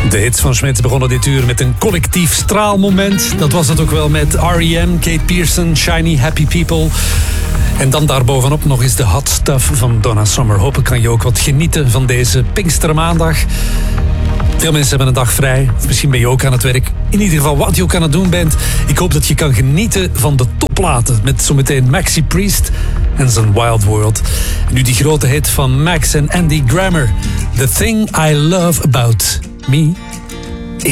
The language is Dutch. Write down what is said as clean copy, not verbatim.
De hits van Smit begonnen dit uur met een collectief straalmoment. Dat was het ook wel met R.E.M., Kate Pearson, Shiny Happy People. En dan daarbovenop nog eens de hot stuff van Donna Summer. Hopelijk kan je ook wat genieten van deze Pinkstermaandag. Veel mensen hebben een dag vrij. Of misschien ben je ook aan het werk. In ieder geval wat je ook aan het doen bent. Ik hoop dat je kan genieten van de topplaten. Met zometeen Maxi Priest en zijn Wild World. En nu die grote hit van Max en Andy Grammer. The Thing I Love About Me